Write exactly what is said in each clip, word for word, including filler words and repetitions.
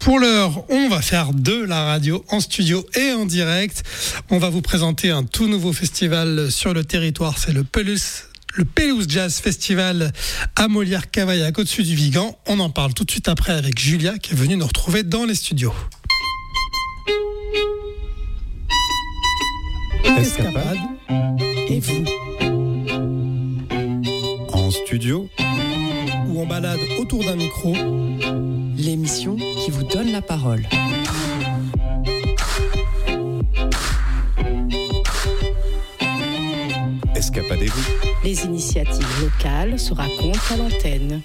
Pour l'heure, on va faire de la radio en studio et en direct. On va vous présenter un tout nouveau festival sur le territoire. C'est le Pelouse, le Pelouse Jazz Festival à Molière-Cavaillac, au-dessus du Vigan. On en parle tout de suite après avec Julia qui est venue nous retrouver dans les studios. Escapade et vous. En studio ou en balade autour d'un micro. L'émission qui vous donne la parole. Escapadez-vous. Les initiatives locales se racontent à l'antenne.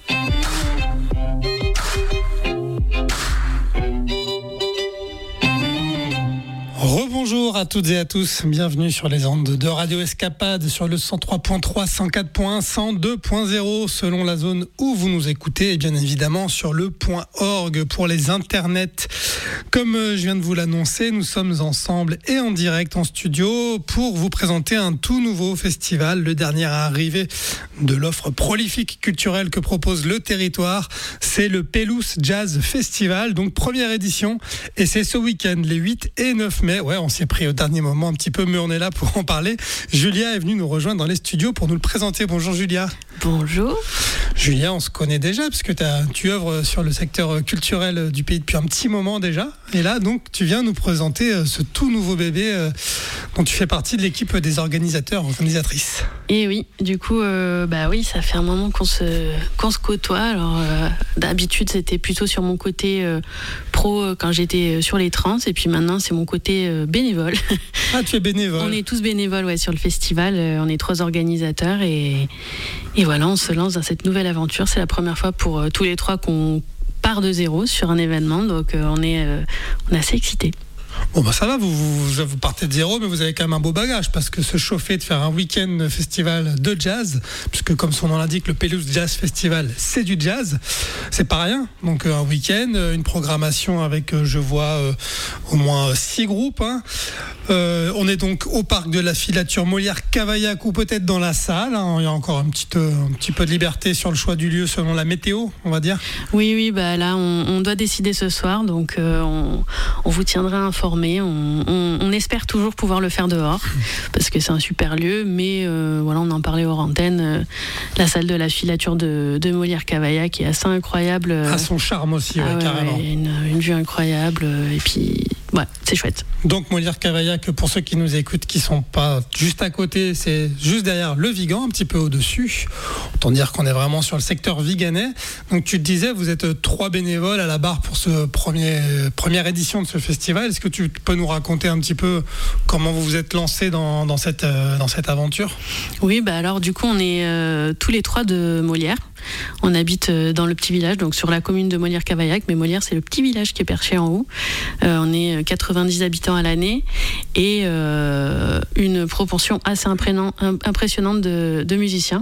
Rebonjour à toutes et à tous, bienvenue sur les ondes de Radio Escapade sur le cent trois point trois, cent quatre point un, cent deux point zéro selon la zone où vous nous écoutez et bien évidemment sur le .org pour les internets. Comme je viens de vous l'annoncer, nous sommes ensemble et en direct en studio pour vous présenter un tout nouveau festival, le dernier arrivé de l'offre prolifique culturelle que propose le territoire. C'est le Pelouse Jazz Festival, donc première édition, et c'est ce week-end, les huit et neuf mai. Ouais, on s'y est pris au dernier moment un petit peu, mais on est là pour en parler. Julia est venue nous rejoindre dans les studios pour nous le présenter. Bonjour Julia. Bonjour. Julia, on se connaît déjà puisque tu œuvres sur le secteur culturel du pays depuis un petit moment déjà. Et là, donc, tu viens nous présenter ce tout nouveau bébé dont tu fais partie de l'équipe des organisateurs, organisatrices. Et oui, du coup, euh, bah oui, ça fait un moment qu'on se, qu'on se côtoie. Alors, euh, d'habitude, c'était plutôt sur mon côté euh, pro euh, quand j'étais sur les trans, et puis maintenant, c'est mon côté euh, bénévole. Ah, tu es bénévole. On est tous bénévoles, ouais, sur le festival. Euh, on est trois organisateurs et, et voilà, on se lance dans cette nouvelle aventure. C'est la première fois pour euh, tous les trois qu'on part de zéro sur un événement, donc euh, on est, euh, on est assez excités. Bon bah ça va, vous, vous, vous partez de zéro, mais vous avez quand même un beau bagage, parce que se chauffer de faire un week-end festival de jazz, puisque comme son nom l'indique, le Pelouse Jazz Festival, c'est du jazz, c'est pas rien. Donc un week-end, une programmation avec, je vois, euh, au moins six groupes. Hein. Euh, on est donc au parc de la filature Molière-Cavaillac ou peut-être dans la salle. Hein. Il y a encore un petit, euh, un petit peu de liberté sur le choix du lieu selon la météo, on va dire. Oui, oui, bah là, on, on doit décider ce soir, donc euh, on, on vous tiendra informé. On, on, on espère toujours pouvoir le faire dehors parce que c'est un super lieu, mais euh, voilà, on en parlait hors antenne. Euh, la salle de la filature de, de Molière-Cavaillac est assez incroyable. À son charme aussi, ouais, ah ouais, carrément. Ouais, une, une vue incroyable et puis ouais, c'est chouette. Donc Molière-Cavaillac, pour ceux qui nous écoutent, qui sont pas juste à côté, c'est juste derrière le Vigan, un petit peu au-dessus. Autant dire qu'on est vraiment sur le secteur viganais. Donc tu te disais, vous êtes trois bénévoles à la barre pour ce premier première édition de ce festival. Est-ce que tu peux nous raconter un petit peu comment vous vous êtes lancés dans, dans cette dans cette aventure? Oui, bah alors du coup on est euh, tous les trois de Molière. On habite dans le petit village, donc sur la commune de Molière-Cavaillac, mais Molière c'est le petit village qui est perché en haut. Euh, on est quatre-vingt-dix habitants à l'année et euh, une proportion assez impressionnante de, de musiciens.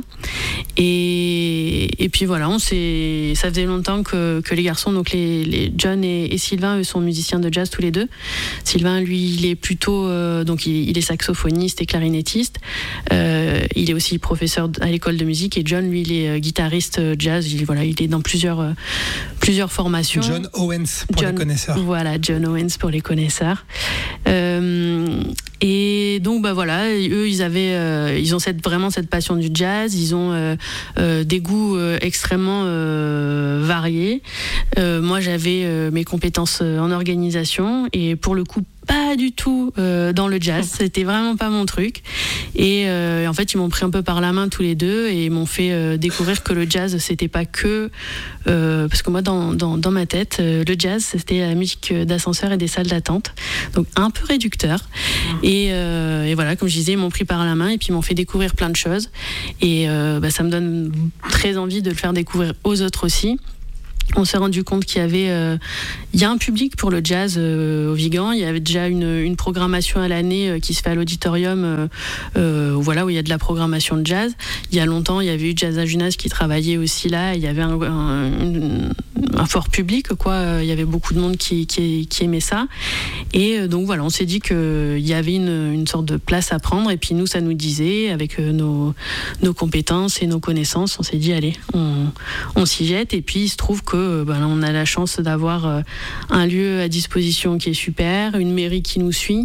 Et, et puis voilà, on s'est, ça faisait longtemps que, que les garçons, donc les, les John et, et Sylvain, eux sont musiciens de jazz tous les deux. Sylvain, lui, il est plutôt, euh, donc il, il est saxophoniste et clarinettiste. Euh, il est aussi professeur à l'école de musique et John, lui, il est guitariste jazz, il, voilà, il est dans plusieurs, euh, plusieurs formations. John Owens pour John, les connaisseurs. Voilà, John Owens pour les connaisseurs. Euh, et donc bah voilà, eux ils avaient, euh, ils ont cette, vraiment cette passion du jazz, ils ont euh, euh, des goûts euh, extrêmement euh, variés. Euh, moi j'avais euh, mes compétences en organisation et pour le coup pas du tout euh, dans le jazz, c'était vraiment pas mon truc. Et euh, en fait, ils m'ont pris un peu par la main tous les deux et ils m'ont fait euh, découvrir que le jazz, c'était pas que euh, parce que moi, dans dans, dans ma tête, euh, le jazz, c'était la musique d'ascenseur et des salles d'attente, donc un peu réducteur. Et, euh, et voilà, comme je disais, ils m'ont pris par la main et puis ils m'ont fait découvrir plein de choses. Et euh, bah, ça me donne très envie de le faire découvrir aux autres aussi. On s'est rendu compte qu'il y avait, euh, il y a un public pour le jazz euh, au Vigan. Il y avait déjà une, une programmation à l'année euh, qui se fait à l'auditorium, euh, euh, voilà, où il y a de la programmation de jazz. Il y a longtemps, il y avait eu Jazz à Junas qui travaillait aussi là. Il y avait un, un, une, un fort public, quoi. Il y avait beaucoup de monde qui, qui, qui aimait ça. Et euh, donc voilà, on s'est dit qu'il y avait une, une sorte de place à prendre. Et puis nous, ça nous disait, avec euh, nos, nos compétences et nos connaissances, on s'est dit, allez, on, on s'y jette. Et puis il se trouve que que ben, on a la chance d'avoir euh, un lieu à disposition qui est super, une mairie qui nous suit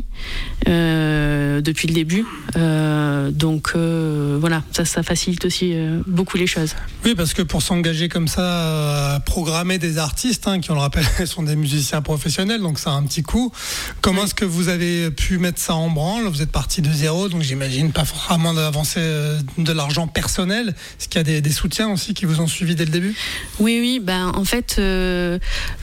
euh, depuis le début. Euh, donc euh, voilà, ça, ça facilite aussi euh, beaucoup les choses. Oui, parce que pour s'engager comme ça, à programmer des artistes, hein, qui on le rappelle sont des musiciens professionnels, donc ça a un petit coût. Comment oui. est-ce que vous avez pu mettre ça en branle ? Vous êtes parti de zéro, donc j'imagine pas vraiment d'avancer de l'argent personnel. Est-ce qu'il y a des, des soutiens aussi qui vous ont suivi dès le début ? Oui, oui. Ben, en fait, euh,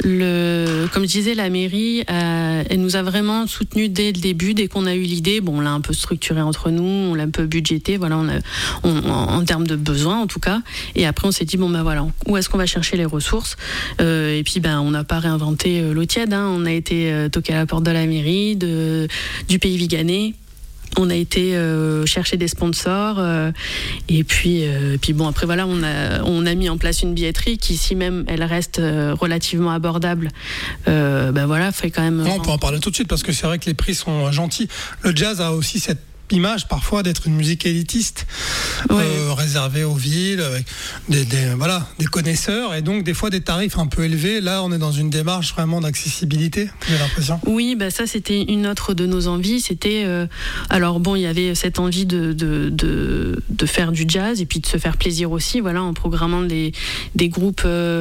le, comme je disais, la mairie, euh, elle nous a vraiment soutenus dès le début, dès qu'on a eu l'idée. Bon, on l'a un peu structuré entre nous, on l'a un peu budgété, voilà, on a, on, en, en termes de besoins en tout cas. Et après, on s'est dit, bon, ben voilà, où est-ce qu'on va chercher les ressources ? euh, Et puis, ben, on n'a pas réinventé euh, l'eau tiède. Hein. On a été euh, toqué à la porte de la mairie, de, du Pays Viganais. On a été euh, chercher des sponsors euh, et puis, euh, puis bon après voilà on a on a mis en place une billetterie qui si même elle reste euh, relativement abordable, euh, ben voilà fait quand même. On peut en parler tout de suite parce que c'est vrai que les prix sont gentils. Le jazz a aussi cette image parfois d'être une musique élitiste, ouais. euh, réservée aux villes, avec des, des, voilà, des connaisseurs et donc des fois des tarifs un peu élevés. Là, on est dans une démarche vraiment d'accessibilité, j'ai l'impression. Oui, bah ça c'était une autre de nos envies. C'était euh, alors bon, il y avait cette envie de, de, de, de faire du jazz et puis de se faire plaisir aussi, voilà, en programmant des, des groupes euh,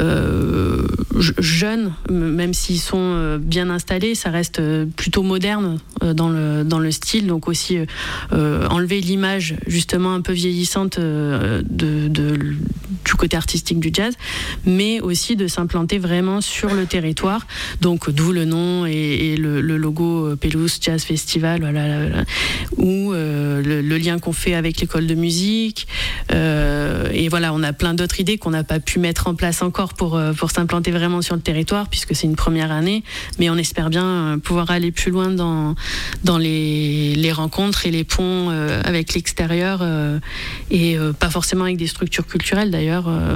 euh, jeunes, même s'ils sont bien installés, ça reste plutôt moderne euh, dans le dans le style, donc aussi Euh, enlever l'image justement un peu vieillissante euh, de, de, du côté artistique du jazz, mais aussi de s'implanter vraiment sur le territoire, donc d'où le nom et, et le, le logo Pelouse Jazz Festival, voilà, là, là, ou euh, le, le lien qu'on fait avec l'école de musique, euh, et voilà, on a plein d'autres idées qu'on n'a pas pu mettre en place encore pour, pour s'implanter vraiment sur le territoire, puisque c'est une première année, mais on espère bien pouvoir aller plus loin dans, dans les, les rencontres et les ponts euh, avec l'extérieur euh, et euh, pas forcément avec des structures culturelles d'ailleurs. Euh,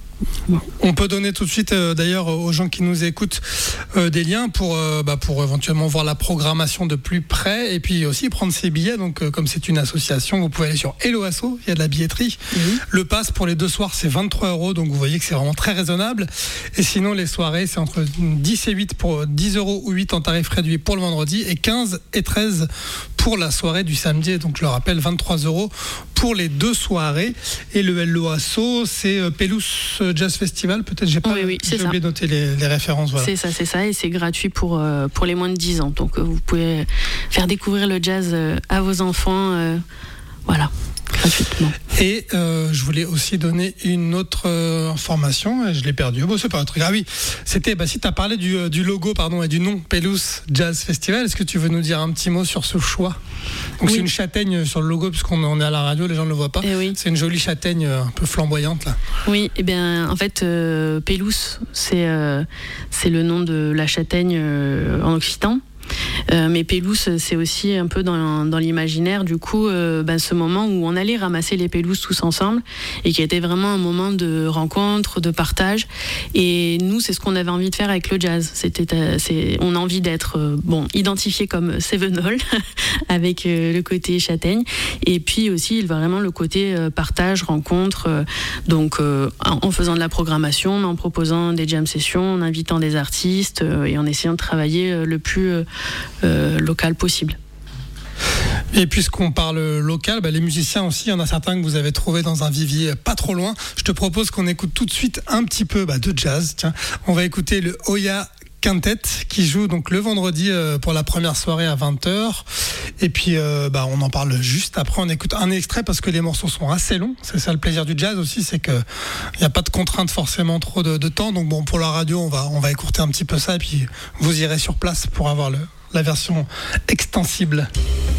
On peut donner tout de suite euh, d'ailleurs aux gens qui nous écoutent euh, des liens pour, euh, bah, pour éventuellement voir la programmation de plus près et puis aussi prendre ses billets. Donc euh, comme c'est une association, vous pouvez aller sur Hello Asso, il y a de la billetterie. Mmh. Le pass pour les deux soirs c'est vingt-trois euros, donc vous voyez que c'est vraiment très raisonnable. Et sinon les soirées c'est entre dix et huit pour dix euros ou huit en tarif réduit pour le vendredi et quinze et treize pour la soirée du samedi. Donc je le rappelle, vingt-trois euros pour les deux soirées. Et le Hello Asso c'est euh, Pelouse Jazz Festival, peut-être j'ai pas oui, oui, j'ai oublié de noter les, les références. Voilà. C'est ça, c'est ça, et c'est gratuit pour, euh, pour les moins de dix ans. Donc euh, vous pouvez faire découvrir le jazz euh, à vos enfants, euh, voilà, gratuitement. Et euh, je voulais aussi donner une autre euh, information, et je l'ai perdue. Bon, c'est pas un truc. Ah oui, c'était, bah, si tu as parlé du, euh, du logo pardon, et du nom Pelouse Jazz Festival, est-ce que tu veux nous dire un petit mot sur ce choix ? Donc oui. C'est une châtaigne sur le logo, puisqu'on on est à la radio, les gens ne le voient pas. Oui. C'est une jolie châtaigne euh, un peu flamboyante là. Oui, et bien en fait, euh, Pelouse, c'est, euh, c'est le nom de la châtaigne euh, en occitan. Euh, mais Pelouse, c'est aussi un peu dans, dans l'imaginaire, du coup, euh, ben, ce moment où on allait ramasser les pelouses tous ensemble et qui était vraiment un moment de rencontre, de partage. Et nous, c'est ce qu'on avait envie de faire avec le jazz. C'était, euh, c'est, on a envie d'être euh, bon, identifié comme Sevenol avec euh, le côté châtaigne et puis aussi vraiment le côté euh, partage, rencontre. Euh, donc, euh, en, en faisant de la programmation, mais en proposant des jam sessions, en invitant des artistes euh, et en essayant de travailler euh, le plus euh, Euh, local possible. Et puisqu'on parle local, bah les musiciens aussi, il y en a certains que vous avez trouvés dans un vivier pas trop loin. Je te propose qu'on écoute tout de suite un petit peu bah, de jazz. Tiens, on va écouter le Oya Quintet qui joue donc le vendredi euh, pour la première soirée à vingt heures. Et puis euh, bah, on en parle juste après. On écoute un extrait parce que les morceaux sont assez longs. C'est ça le plaisir du jazz aussi, c'est qu'il n'y a pas de contrainte forcément trop de, de temps. Donc bon, pour la radio, on va, on va écourter un petit peu ça et puis vous irez sur place pour avoir le, la version extensible.